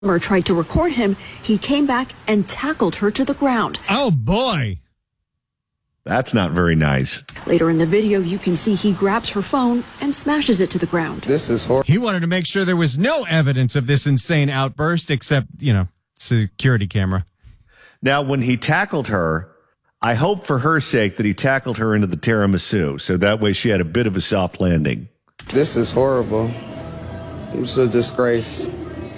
Tried to record him, he came back and tackled her to the ground. Oh, boy. That's not very nice. Later in the video, you can see he grabs her phone and smashes it to the ground. This is horrible. He wanted to make sure there was no evidence of this insane outburst except, security camera. Now, when he tackled her, I hope for her sake that he tackled her into the tiramisu, so that way she had a bit of a soft landing. This is horrible. It's a disgrace.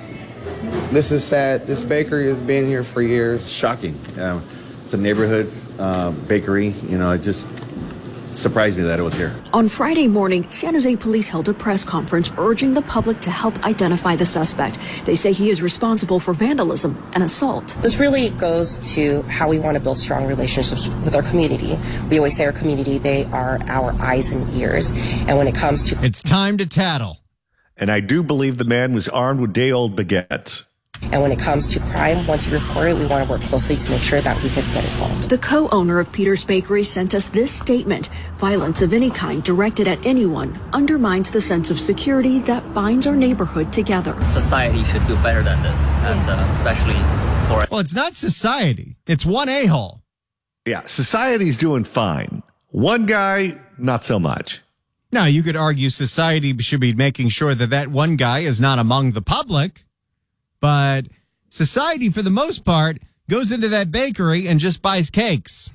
This is sad. This bakery has been here for years. Shocking. It's a neighborhood bakery. It just surprised me that it was here. On Friday morning, San Jose police held a press conference urging the public to help identify the suspect. They say he is responsible for vandalism and assault. This really goes to how we want to build strong relationships with our community. We always say our community, they are our eyes and ears. And when it comes to... It's time to tattle. And I do believe the man was armed with day-old baguettes. And when it comes to crime, once you report it, we want to work closely to make sure that we can get it solved. The co-owner of Peter's Bakery sent us this statement. Violence of any kind directed at anyone undermines the sense of security that binds our neighborhood together. Society should do better than this, and especially for... Well, it's not society. It's one a-hole. Yeah, society's doing fine. One guy, not so much. Now, you could argue society should be making sure that that one guy is not among the public. But society, for the most part, goes into that bakery and just buys cakes.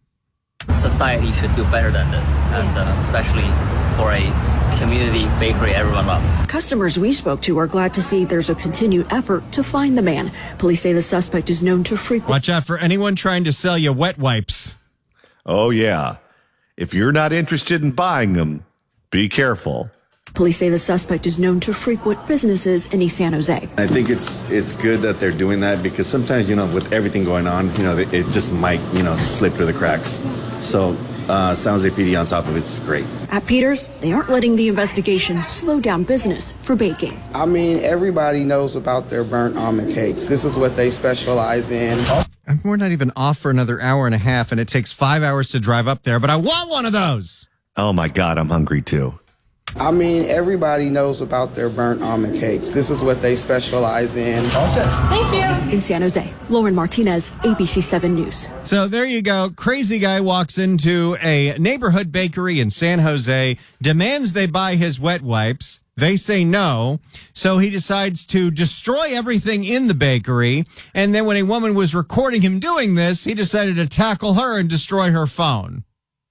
Society should do better than this, and especially for a community bakery everyone loves. Customers we spoke to are glad to see there's a continued effort to find the man. Police say the suspect is known to frequent... Watch out for anyone trying to sell you wet wipes. Oh, yeah. If you're not interested in buying them, be careful. Police say the suspect is known to frequent businesses in East San Jose. I think it's good that they're doing that because sometimes, with everything going on, it just might, slip through the cracks. So San Jose PD on top of it's great. At Peter's, they aren't letting the investigation slow down business for baking. I mean, everybody knows about their burnt almond cakes. This is what they specialize in. We're not even off for another hour and a half, and it takes 5 hours to drive up there, but I want one of those. Oh, my God, I'm hungry, too. I mean, everybody knows about their burnt almond cakes. This is what they specialize in. Thank you. In San Jose, Lauren Martinez, ABC 7 News. So there you go. Crazy guy walks into a neighborhood bakery in San Jose, demands they buy his wet wipes. They say no. So he decides to destroy everything in the bakery. And then when a woman was recording him doing this, he decided to tackle her and destroy her phone.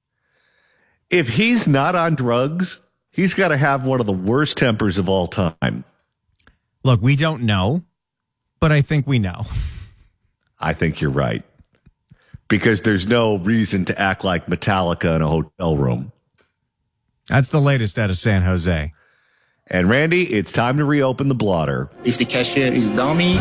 If he's not on drugs, he's got to have one of the worst tempers of all time. Look, we don't know, but I think we know. I think you're right. Because there's no reason to act like Metallica in a hotel room. That's the latest out of San Jose. And Randy, it's time to reopen the blotter. If the cashier is dummy.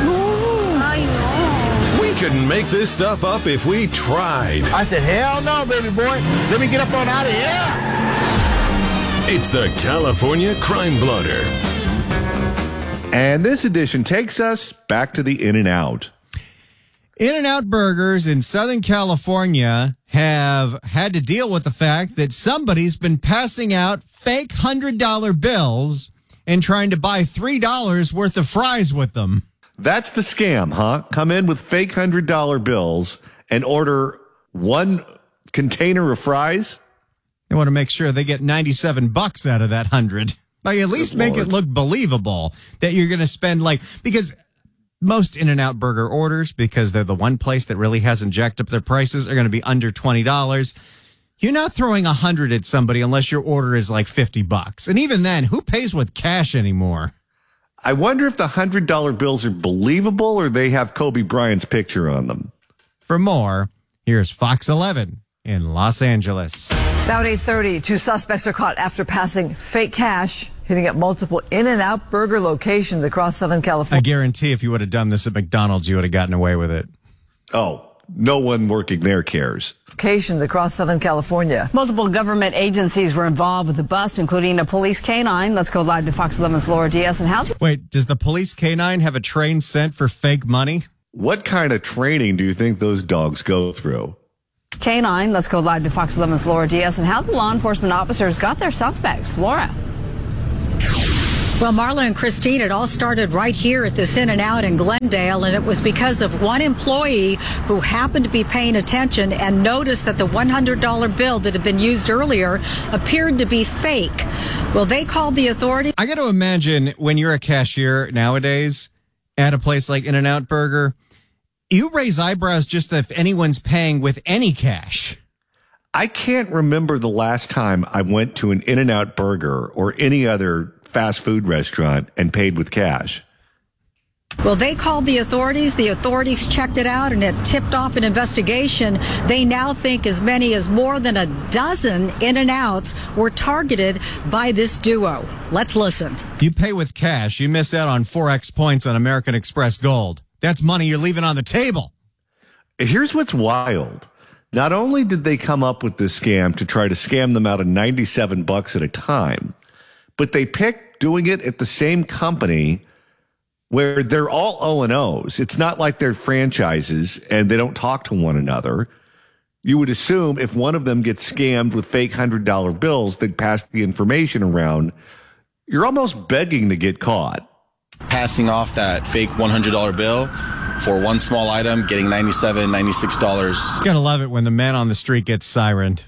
We couldn't make this stuff up if we tried. I said, hell no, baby boy. Let me get up on out of here. It's the California Crime Blotter. And this edition takes us back to the In-N-Out. In-N-Out Burgers in Southern California have had to deal with the fact that somebody's been passing out fake $100 bills and trying to buy $3 worth of fries with them. That's the scam, huh? Come in with fake $100 bills and order one container of fries? They want to make sure they get $97 out of that 100. Like, at least make it look believable that you're going to spend because most In-N-Out Burger orders, because they're the one place that really hasn't jacked up their prices, are going to be under $20. You're not throwing 100 at somebody unless your order is like $50. And even then, who pays with cash anymore? I wonder if the $100 bills are believable or they have Kobe Bryant's picture on them. For more, here's Fox 11 in Los Angeles. Now at 8:30, 2 suspects are caught after passing fake cash, hitting at multiple In-N-Out Burger locations across Southern California. I guarantee if you would have done this at McDonald's, you would have gotten away with it. Oh, no one working there cares. Locations across Southern California. Multiple government agencies were involved with the bust, including a police canine. Let's go live to Fox 11's Laura Diaz. And how? Wait, does the police canine have a train sent for fake money? What kind of training do you think those dogs go through? Canine. Let's go live to Fox 11's Laura Diaz. And how the law enforcement officers got their suspects. Laura. Well, Marla and Christine, it all started right here at this In-N-Out in Glendale, and it was because of one employee who happened to be paying attention and noticed that the $100 bill that had been used earlier appeared to be fake. Well, they called the authorities. I got to imagine when you're a cashier nowadays at a place like In-N-Out Burger, you raise eyebrows just if anyone's paying with any cash. I can't remember the last time I went to an In-N-Out Burger or any other fast food restaurant and paid with cash. Well, they called the authorities. The authorities checked it out, and it tipped off an investigation. They now think as many as more than a dozen In-N-Outs were targeted by this duo. Let's listen. You pay with cash, you miss out on 4x points on American Express Gold. That's money you're leaving on the table. Here's what's wild. Not only did they come up with this scam to try to scam them out of $97 at a time, but they picked doing it at the same company where they're all O&Os. It's not like they're franchises and they don't talk to one another. You would assume if one of them gets scammed with fake $100 bills, they'd pass the information around. You're almost begging to get caught. Passing off that fake $100 bill for one small item, getting $97, $96. Gotta love it when the man on the street gets sirened.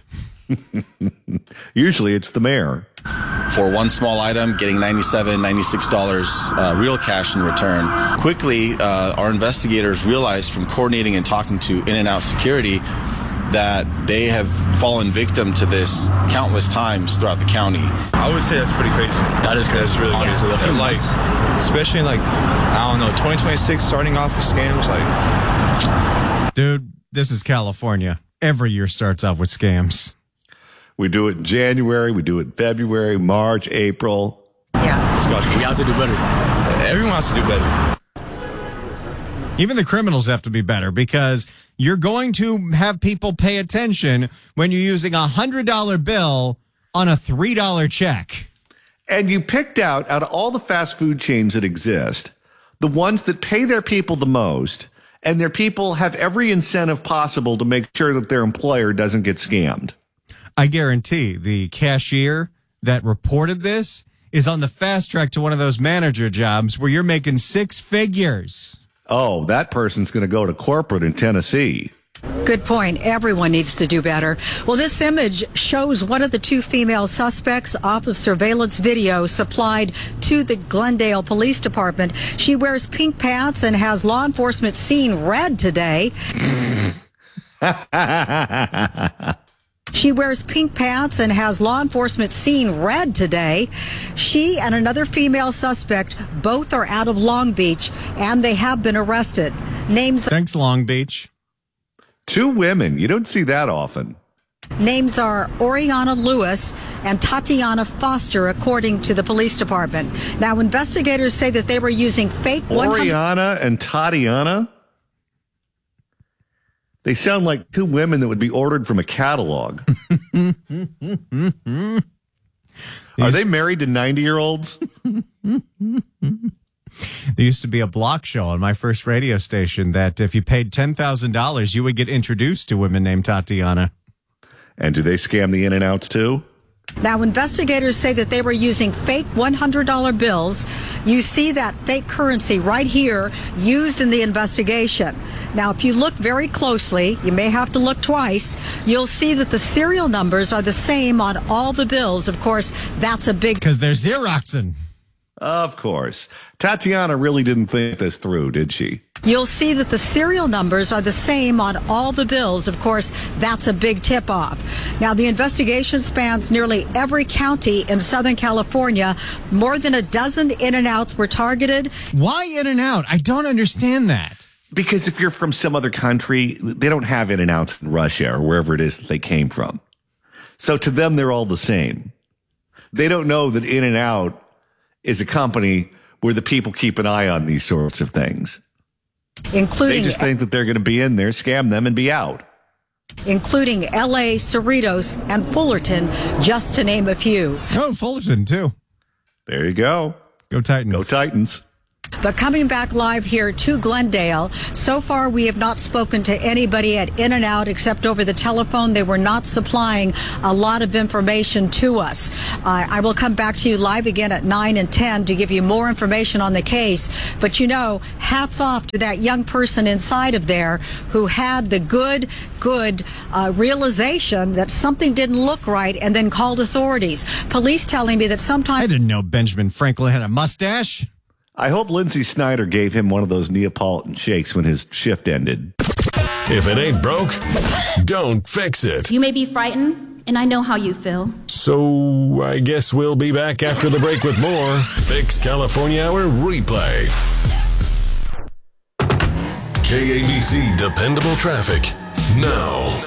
Usually it's the mayor. For one small item, getting $97, $96 real cash in return. Quickly, our investigators realized from coordinating and talking to In-N-Out Security that they have fallen victim to this countless times throughout the county. I would say that's pretty crazy. That is crazy. That's really crazy. And like, especially in like, I don't know, 2026 starting off with scams, like. Dude, this is California. Every year starts off with scams. We do it in January, we do it in February, March, April. Yeah. We have to do better. Everyone has to do better. Even the criminals have to be better because you're going to have people pay attention when you're using a $100 bill on a $3 check. And you picked out of all the fast food chains that exist, the ones that pay their people the most, and their people have every incentive possible to make sure that their employer doesn't get scammed. I guarantee the cashier that reported this is on the fast track to one of those manager jobs where you're making six figures. Oh, that person's going to go to corporate in Tennessee. Good point. Everyone needs to do better. Well, this image shows one of the two female suspects off of surveillance video supplied to the Glendale Police Department. She wears pink pants and has law enforcement seen red today. She wears pink pants and has law enforcement seen red today. She and another female suspect both are out of Long Beach, and they have been arrested. Names. Thanks, Long Beach. Two women. You don't see that often. Names are Oriana Lewis and Tatiana Foster, according to the police department. Now, investigators say that they were using fake Oriana and Tatiana? They sound like two women that would be ordered from a catalog. Are they married to 90-year-olds? There used to be a block show on my first radio station that if you paid $10,000, you would get introduced to women named Tatiana. And do they scam the In-N-Outs too? Now, investigators say that they were using fake $100 bills. You see that fake currency right here used in the investigation. Now, if you look very closely, you may have to look twice, you'll see that the serial numbers are the same on all the bills. Of course, that's a big... Because they're Xeroxing. Of course. Tatiana really didn't think this through, did she? You'll see that the serial numbers are the same on all the bills. Of course, that's a big tip-off. Now, the investigation spans nearly every county in Southern California. More than a dozen In-N-Outs were targeted. Why In-N-Out? I don't understand that. Because if you're from some other country, they don't have In-N-Outs in Russia or wherever it is that they came from. So to them, they're all the same. They don't know that In-N-Out is a company where the people keep an eye on these sorts of things. Including, they just think that they're going to be in there, scam them, and be out. Including L.A., Cerritos, and Fullerton, just to name a few. Oh, Fullerton, too. There you go. Go Titans. Go Titans. But coming back live here to Glendale, so far we have not spoken to anybody at In-N-Out except over the telephone. They were not supplying a lot of information to us. I will come back to you live again at 9 and 10 to give you more information on the case. But hats off to that young person inside of there who had the good realization that something didn't look right and then called authorities. Police telling me that sometimes... I didn't know Benjamin Franklin had a mustache. I hope Lindsay Snyder gave him one of those Neapolitan shakes when his shift ended. If it ain't broke, don't fix it. You may be frightened, and I know how you feel. So I guess we'll be back after the break with more Fix California Hour replay. KABC Dependable Traffic now.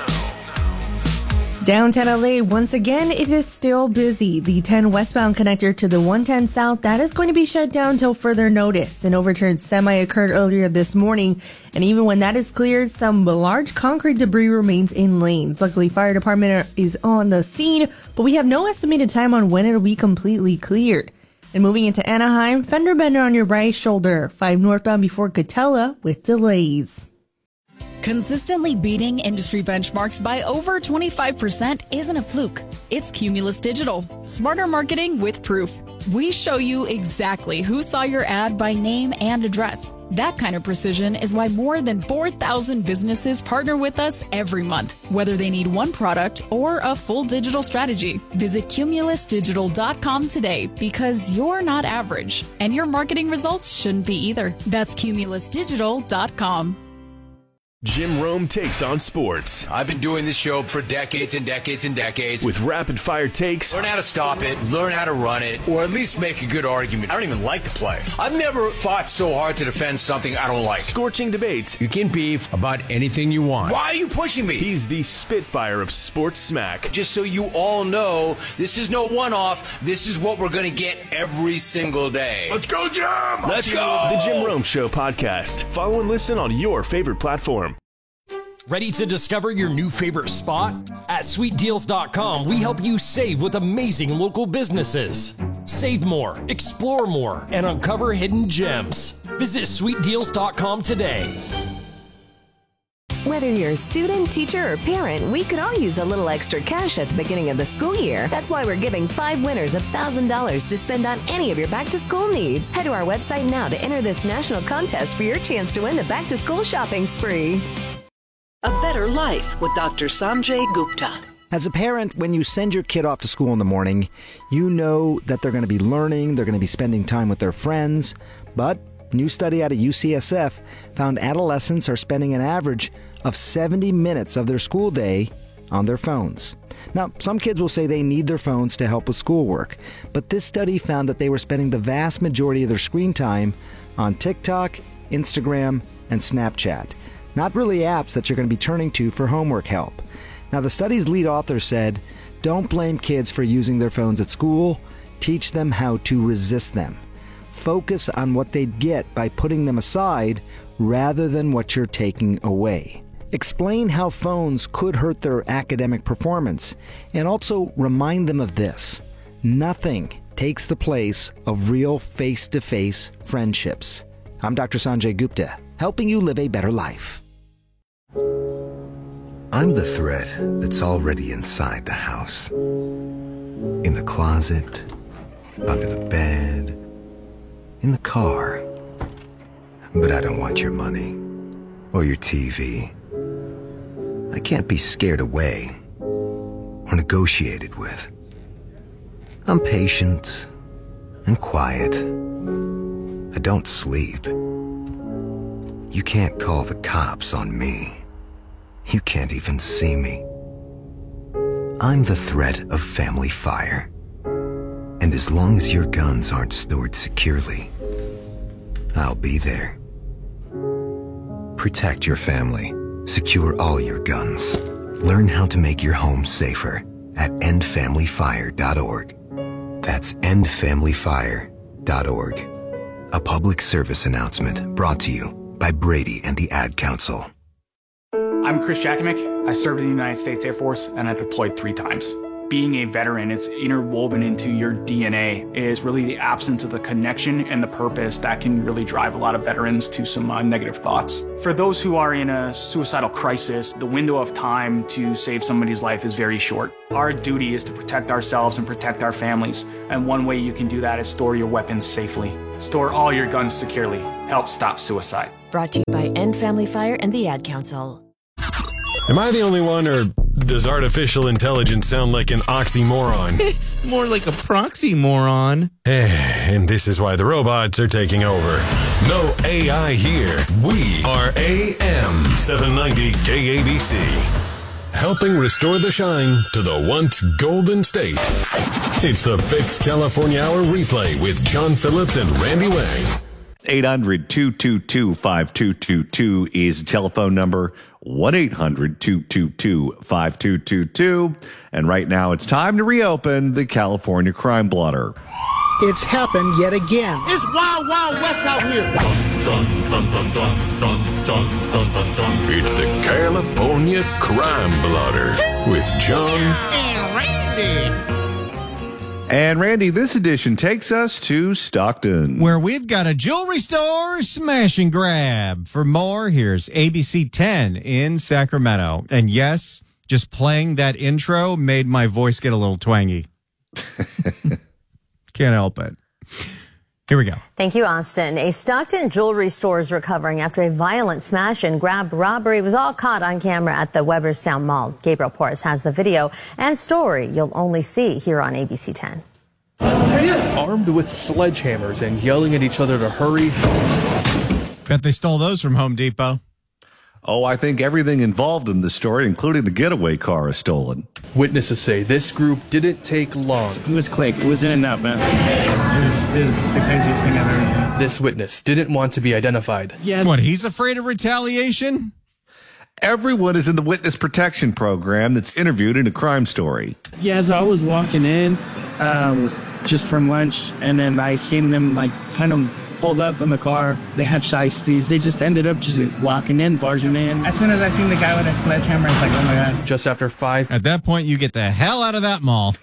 Downtown LA, once again, it is still busy. The 10 westbound connector to the 110 south, that is going to be shut down till further notice. An overturned semi occurred earlier this morning, and even when that is cleared, some large concrete debris remains in lanes. Luckily, fire department is on the scene, but we have no estimated time on when it'll be completely cleared. And moving into Anaheim, fender bender on your right shoulder, 5 northbound before Catella with delays. Consistently beating industry benchmarks by over 25% isn't a fluke. It's Cumulus Digital. Smarter marketing with proof. We show you exactly who saw your ad by name and address. That kind of precision is why more than 4,000 businesses partner with us every month, whether they need one product or a full digital strategy. Visit cumulusdigital.com today because you're not average, and your marketing results shouldn't be either. That's cumulusdigital.com. Jim Rome takes on sports. I've been doing this show for decades and decades and decades. With rapid-fire takes. Learn how to stop it, learn how to run it, or at least make a good argument. I don't even like the play. I've never fought so hard to defend something I don't like. Scorching debates. You can beef about anything you want. Why are you pushing me? He's the Spitfire of sports smack. Just so you all know, this is no one-off. This is what we're going to get every single day. Let's go, Jim! Let's go! The Jim Rome Show podcast. Follow and listen on your favorite platform. Ready to discover your new favorite spot? At sweetdeals.com, we help you save with amazing local businesses. Save more, explore more, and uncover hidden gems. Visit sweetdeals.com today. Whether you're a student, teacher, or parent, we could all use a little extra cash at the beginning of the school year. That's why we're giving 5 winners $1,000 to spend on any of your back-to-school needs. Head to our website now to enter this national contest for your chance to win the back-to-school shopping spree. A Better Life with Dr. Sanjay Gupta. As a parent, when you send your kid off to school in the morning, you know that they're going to be learning, they're going to be spending time with their friends. But a new study out of UCSF found adolescents are spending an average of 70 minutes of their school day on their phones. Now, some kids will say they need their phones to help with schoolwork, but this study found that they were spending the vast majority of their screen time on TikTok, Instagram, and Snapchat. Not really apps that you're going to be turning to for homework help. Now, the study's lead author said, don't blame kids for using their phones at school. Teach them how to resist them. Focus on what they'd get by putting them aside rather than what you're taking away. Explain how phones could hurt their academic performance, and also remind them of this. Nothing takes the place of real face-to-face friendships. I'm Dr. Sanjay Gupta, helping you live a better life. I'm the thread that's already inside the house. In the closet, under the bed, in the car. But I don't want your money or your TV. I can't be scared away or negotiated with. I'm patient and quiet. I don't sleep. You can't call the cops on me. You can't even see me. I'm the threat of family fire. And as long as your guns aren't stored securely, I'll be there. Protect your family. Secure all your guns. Learn how to make your home safer at endfamilyfire.org. That's endfamilyfire.org. A public service announcement brought to you by Brady and the Ad Council. I'm Chris Jakomick. I served in the United States Air Force and I deployed 3 times. being a veteran, it's interwoven into your DNA, is really the absence of the connection and the purpose that can really drive a lot of veterans to some negative thoughts. For those who are in a suicidal crisis, the window of time to save somebody's life is very short. Our duty is to protect ourselves and protect our families, and one way you can do that is store your weapons safely. Store all your guns securely. Help stop suicide. Brought to you by End Family Fire and the Ad Council. Am I the only one, or does artificial intelligence sound like an oxymoron? More like a proxy moron. And this is why the robots are taking over. No AI here. We are AM 790 KABC. Helping restore the shine to the once golden state. It's the Fix California Hour replay with John Phillips and Randy Wang. 800-222-5222 is the telephone number. 1-800-222-5222. And right now it's time to reopen the California Crime Blotter. It's happened yet again. It's Wild Wild West out here. It's the California Crime Blotter with John and Randy. And Randy, this edition takes us to Stockton, where we've got a jewelry store smash and grab. For more, here's ABC 10 in Sacramento. And yes, just playing that intro made my voice get a little twangy. Can't help it. Here we go. Thank you, Austin. A Stockton jewelry store is recovering after a violent smash and grab robbery was all caught on camera at the Weberstown Mall. Gabriel Porras has the video and story you'll only see here on ABC 10. Armed with sledgehammers and yelling at each other to hurry. Bet they stole those from Home Depot. Oh, I think everything involved in the story, including the getaway car, is stolen. Witnesses say this group didn't take long. It was quick. It was in and out, man. It was the craziest thing I've ever seen. This witness didn't want to be identified. Yeah. What, he's afraid of retaliation? Everyone is in the witness protection program that's interviewed in a crime story. Yeah, so I was walking in just from lunch, and then I seen them kind of pulled up in the car. They had shiesties. They just ended up just walking in, barging in. As soon as I seen the guy with a sledgehammer, it's like, oh my God. Just after 5. At that point, you get the hell out of that mall.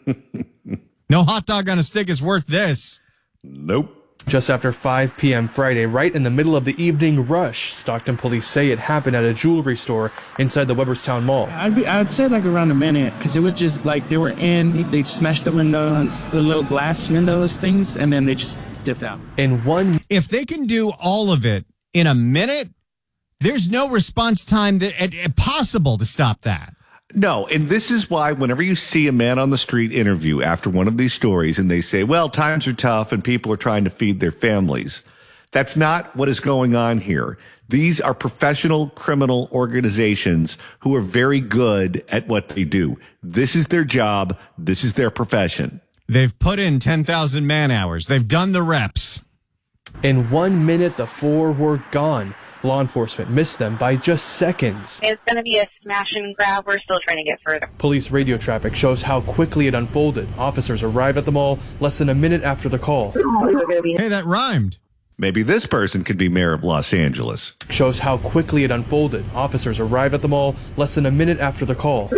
No hot dog on a stick is worth this. Nope. Just after 5 p.m. Friday, right in the middle of the evening rush, Stockton police say it happened at a jewelry store inside the Weberstown Mall. I'd say around a minute, because it was just they were in, they smashed the window, the little glass windows things, and then they just dipped out. If they can do all of it in a minute, there's no response time possible to stop that. No, and this is why whenever you see a man on the street interview after one of these stories and they say, well, times are tough and people are trying to feed their families, that's not what is going on here. These are professional criminal organizations who are very good at what they do. This is their job. This is their profession. They've put in 10,000 man hours. They've done the reps. In 1 minute, the 4 were gone. Law enforcement missed them by just seconds. It's going to be a smash and grab. We're still trying to get further. Police radio traffic shows how quickly it unfolded. Officers arrived at the mall less than a minute after the call. Hey, that rhymed. Maybe this person could be mayor of Los Angeles. Shows how quickly it unfolded. Officers arrived at the mall less than a minute after the call.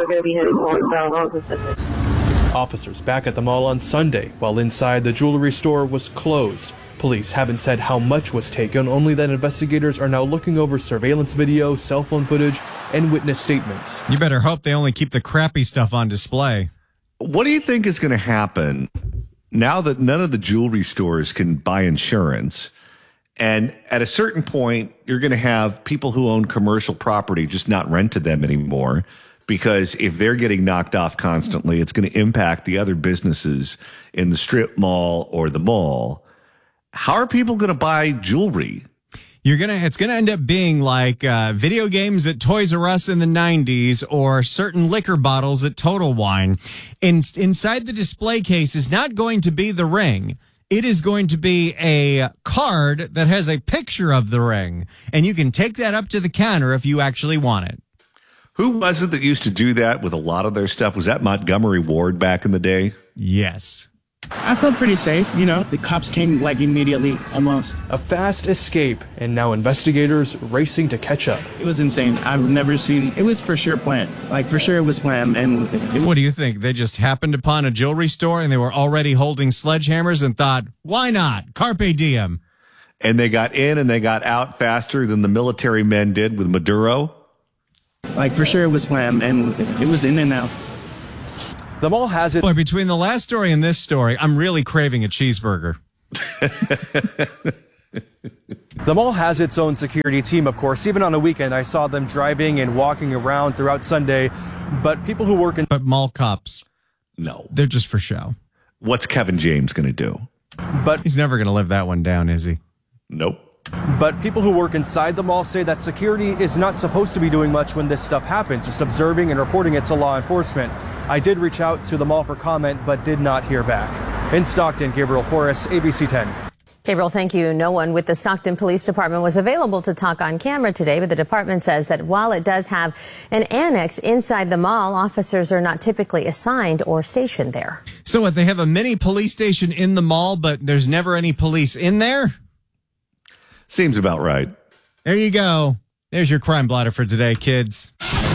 Officers back at the mall on Sunday, while inside the jewelry store was closed. Police haven't said how much was taken, only that investigators are now looking over surveillance video, cell phone footage, and witness statements. You better hope they only keep the crappy stuff on display. What do you think is going to happen now that none of the jewelry stores can buy insurance? And at a certain point, you're going to have people who own commercial property just not rent to them anymore. Because if they're getting knocked off constantly, it's going to impact the other businesses in the strip mall or the mall. How are people going to buy jewelry? It's going to end up being like video games at Toys R Us in the 90s or certain liquor bottles at Total Wine. Inside the display case is not going to be the ring. It is going to be a card that has a picture of the ring. And you can take that up to the counter if you actually want it. Who was it that used to do that with a lot of their stuff? Was that Montgomery Ward back in the day? Yes. I felt pretty safe, you know. The cops came like immediately, almost. A fast escape, and now investigators racing to catch up. It was insane. I've never seen, it was for sure planned. Like, for sure it was planned. And what do you think? They just happened upon a jewelry store and they were already holding sledgehammers and thought, why not? Carpe diem. And they got in and they got out faster than the military men did with Maduro. Like, for sure it was planned, and it was in and out. The mall has it. Boy, between the last story and this story, I'm really craving a cheeseburger. The mall has its own security team, of course. Even on a weekend, I saw them driving and walking around throughout Sunday. But people who work in... But mall cops, no. They're just for show. What's Kevin James going to do? But he's never going to live that one down, is he? Nope. But people who work inside the mall say that security is not supposed to be doing much when this stuff happens, just observing and reporting it to law enforcement. I did reach out to the mall for comment, but did not hear back. In Stockton, Gabriel Porras, ABC 10. Gabriel, thank you. No one with the Stockton Police Department was available to talk on camera today, but the department says that while it does have an annex inside the mall, officers are not typically assigned or stationed there. So what, they have a mini police station in the mall, but there's never any police in there? Seems about right. There you go. There's your crime blotter for today, kids.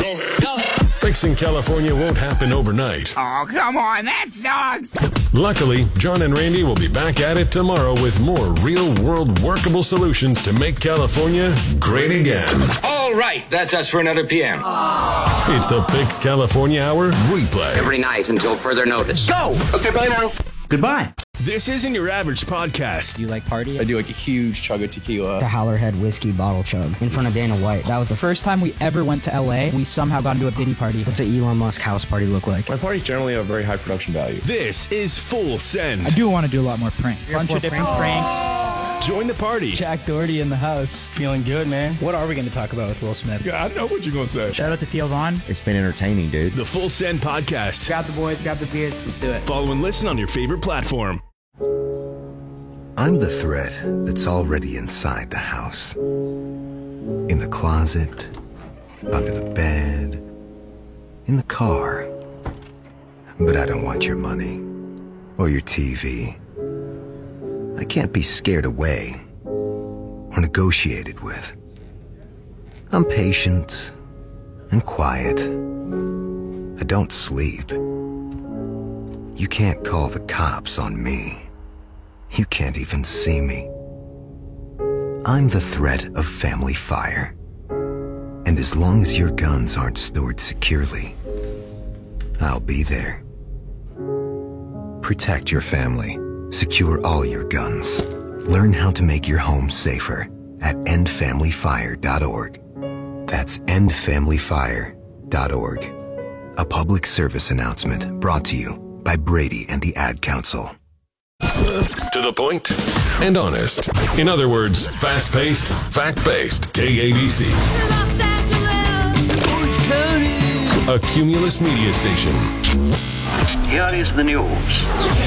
Fixing California won't happen overnight. Oh, come on, that sucks. Luckily, John and Randy will be back at it tomorrow with more real-world workable solutions to make California great again. All right, that's us for another PM. It's the Fix California Hour replay. Every night until further notice. Go! Okay, bye now. Goodbye. This isn't your average podcast. Do you like party? I do like a huge chug of tequila. The Howlerhead whiskey bottle chug in front of Dana White. That was the first time we ever went to LA. We somehow got into a Diddy party. What's an Elon Musk house party look like? My parties generally have very high production value. This is Full Send. I do want to do a lot more pranks. A bunch of different pranks. Join the party. Jack Doherty in the house. Feeling good, man. What are we going to talk about with Will Smith? Yeah, I know what you're going to say. Shout out to Theo Vaughn. It's been entertaining, dude. The Full Send Podcast. Grab the boys, grab the beers. Let's do it. Follow and listen on your favorite platform. I'm the threat that's already inside the house. In the closet, under the bed, in the car. But I don't want your money or your TV. I can't be scared away or negotiated with. I'm patient and quiet. I don't sleep. You can't call the cops on me. You can't even see me. I'm the threat of family fire. And as long as your guns aren't stored securely, I'll be there. Protect your family. Secure all your guns. Learn how to make your home safer at endfamilyfire.org. That's endfamilyfire.org. A public service announcement brought to you by Brady and the Ad Council. To the point and honest. In other words, fast-paced, fact-based. KABC. A Cumulus media station. Here is the news.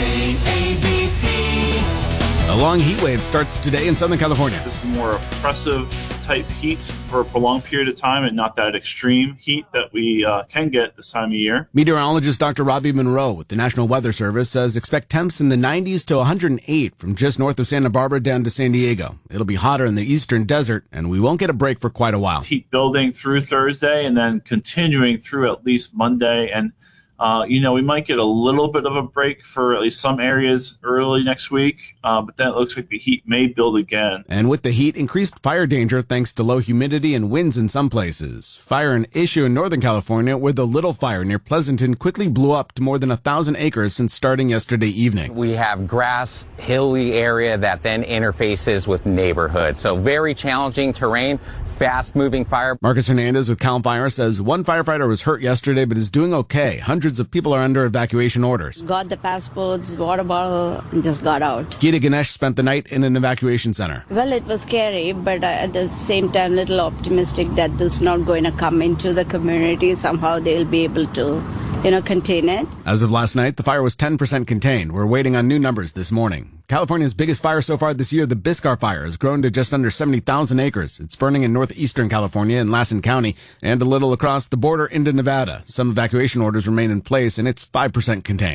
A long heat wave starts today in Southern California. This is more oppressive type heat for a prolonged period of time and not that extreme heat that we can get this time of year. Meteorologist Dr. Robbie Monroe with the National Weather Service says expect temps in the 90s to 108 from just north of Santa Barbara down to San Diego. It'll be hotter in the eastern desert, and we won't get a break for quite a while. Heat building through Thursday and then continuing through at least Monday. And we might get a little bit of a break for at least some areas early next week, but then it looks like the heat may build again. And with the heat, increased fire danger thanks to low humidity and winds in some places. Fire an issue in Northern California where the Little Fire near Pleasanton quickly blew up to more than 1,000 acres since starting yesterday evening. We have grass, hilly area that then interfaces with neighborhoods. So very challenging terrain. Fast-moving fire. Marcus Hernandez with CAL FIRE says one firefighter was hurt yesterday but is doing okay. Hundreds of people are under evacuation orders. Got the passports, water bottle, and just got out. Gita Ganesh spent the night in an evacuation center. Well, it was scary, but at the same time, a little optimistic that this is not going to come into the community. Somehow they'll be able to, contain it. As of last night, the fire was 10% contained. We're waiting on new numbers this morning. California's biggest fire so far this year, the Biscar Fire, has grown to just under 70,000 acres. It's burning in northeastern California in Lassen County and a little across the border into Nevada. Some evacuation orders remain in place, and it's 5% contained.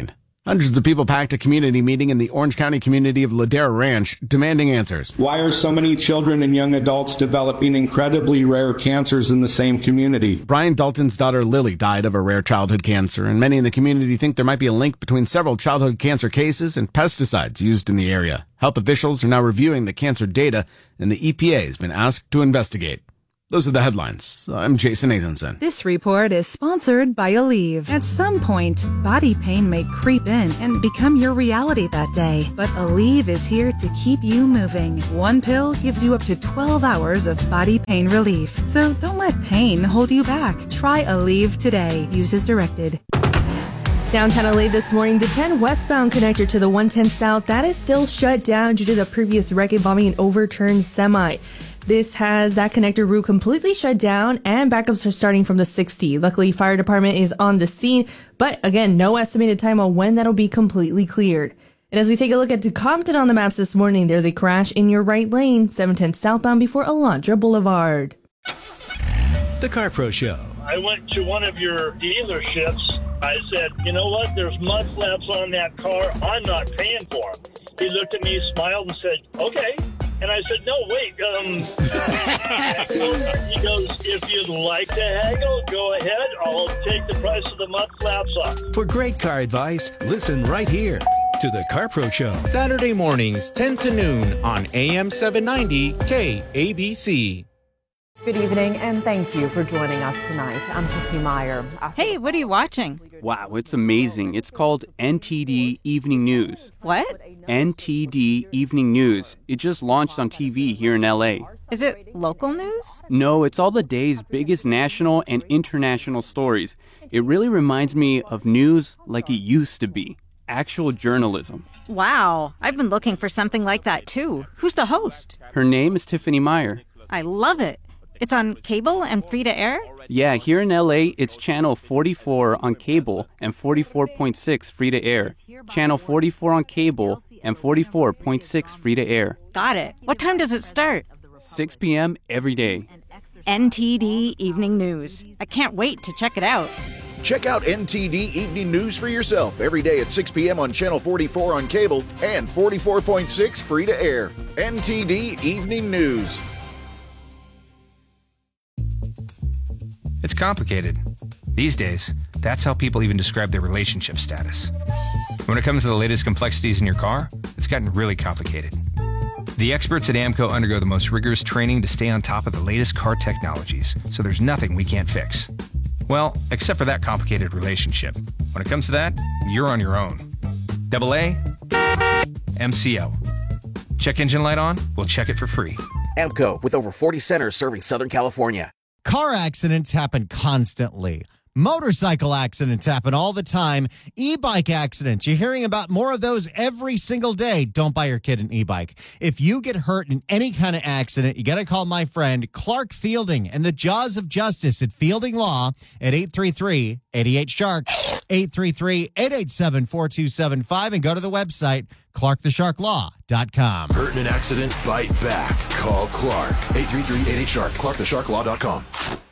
Hundreds of people packed a community meeting in the Orange County community of Ladera Ranch, demanding answers. Why are so many children and young adults developing incredibly rare cancers in the same community? Brian Dalton's daughter Lily died of a rare childhood cancer, and many in the community think there might be a link between several childhood cancer cases and pesticides used in the area. Health officials are now reviewing the cancer data, and the EPA has been asked to investigate. Those are the headlines. I'm Jason Nathanson. This report is sponsored by Aleve. At some point, body pain may creep in and become your reality that day. But Aleve is here to keep you moving. One pill gives you up to 12 hours of body pain relief. So don't let pain hold you back. Try Aleve today. Use as directed. Downtown LA this morning, the 10 westbound connector to the 110 South, that is still shut down due to the previous wreck involving an overturned semi. This has that connector route completely shut down, and backups are starting from the 60. Luckily, fire department is on the scene, but again, no estimated time on when that'll be completely cleared. And as we take a look at Compton on the maps this morning, there's a crash in your right lane, 710 southbound before Alondra Boulevard. The Car Pro Show. I went to one of your dealerships. I said, you know what? There's mud flaps on that car. I'm not paying for them. He looked at me, smiled, and said, okay. And I said, no, wait. He goes, if you'd like to haggle, go ahead. I'll take the price of the mud flaps off. For great car advice, listen right here to The Car Pro Show. Saturday mornings, 10 to noon on AM 790 KABC. Good evening, and thank you for joining us tonight. I'm Tiffany Meyer. Hey, what are you watching? Wow, it's amazing. It's called NTD Evening News. What? NTD Evening News. It just launched on TV here in LA. Is it local news? No, it's all the day's biggest national and international stories. It really reminds me of news like it used to be. Actual journalism. Wow, I've been looking for something like that too. Who's the host? Her name is Tiffany Meyer. I love it. It's on cable and free to air? Yeah, here in LA, it's channel 44 on cable and 44.6 free to air. Channel 44 on cable and 44.6 free to air. Got it. What time does it start? 6 p.m. every day. NTD Evening News. I can't wait to check it out. Check out NTD Evening News for yourself every day at 6 p.m. on Channel 44 on cable and 44.6 free to air. NTD Evening News. It's complicated. These days, that's how people even describe their relationship status. When it comes to the latest complexities in your car, it's gotten really complicated. The experts at AAMCO undergo the most rigorous training to stay on top of the latest car technologies, so there's nothing we can't fix. Well, except for that complicated relationship. When it comes to that, you're on your own. AA, MCO. Check engine light on? We'll check it for free. AAMCO, with over 40 centers serving Southern California. Car accidents happen constantly. Motorcycle accidents happen all the time. E-bike accidents, you're hearing about more of those every single day. Don't buy your kid an e-bike. If you get hurt in any kind of accident, you got to call my friend Clark Fielding and the Jaws of Justice at Fielding Law at 833-88-SHARK, 833-887-4275, and go to the website, clarkthesharklaw.com. Hurt in an accident? Bite back. Call Clark. 833-88-SHARK. clarkthesharklaw.com.